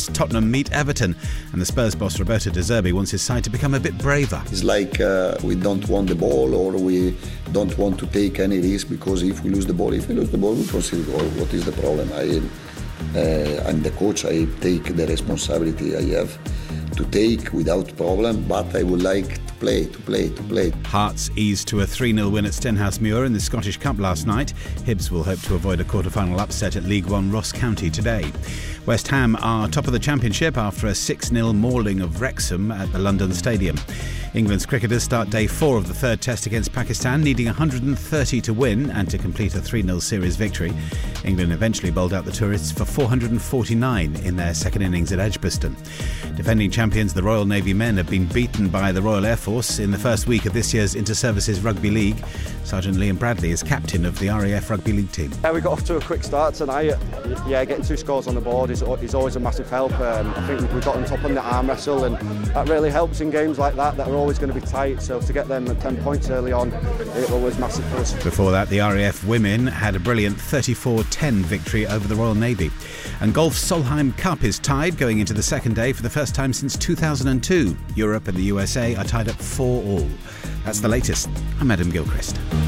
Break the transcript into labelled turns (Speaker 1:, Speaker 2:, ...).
Speaker 1: August, Tottenham meet Everton, and the Spurs boss Roberto De Zerbi wants his side to become a bit braver.
Speaker 2: It's like we don't want the ball, or we don't want to take any risk, because if we lose the ball, we concede goal. What is the problem? I'm the coach. I take the responsibility I have to take without problem, but I would like to play.
Speaker 1: Hearts eased to a 3-0 win at Stenhousemuir in the Scottish Cup last night. Hibs will hope to avoid a quarter-final upset at League One Ross County today. West Ham are top of the Championship after a 6-0 mauling of Wrexham at the London Stadium. England's cricketers start day 4 of the third test against Pakistan, needing 130 to win and to complete a 3-0 series victory. England eventually bowled out the tourists for 449 in their second innings at Edgbaston. Defending champions, the Royal Navy men have been beaten by the Royal Air Force in the first week of this year's Inter-Services Rugby League. Sergeant Liam Bradley is captain of the RAF Rugby League team.
Speaker 3: We got off to a quick start tonight. Getting 2 scores on the board is always a massive help. I think we got on top on the arm wrestle, and that really helps in games like that are always going to be tight. So to get them at 10 points early on, it was massive for us.
Speaker 1: Before that, the RAF women had a brilliant 34-10 victory over the Royal Navy. And golf's Solheim Cup is tied going into the second day for the first time since 2002. Europe and the USA are tied at 4-4. That's the latest. I'm Adam Gilchrist.